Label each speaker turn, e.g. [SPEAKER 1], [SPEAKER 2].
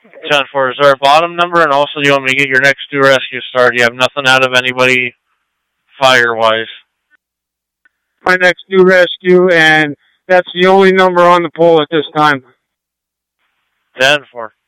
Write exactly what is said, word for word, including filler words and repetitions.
[SPEAKER 1] ten four, is there a bottom number? And also, you want me to get your next new rescue started? You have nothing out of anybody fire-wise.
[SPEAKER 2] My next new rescue, and that's the only number on the pole at this time.
[SPEAKER 1] ten four.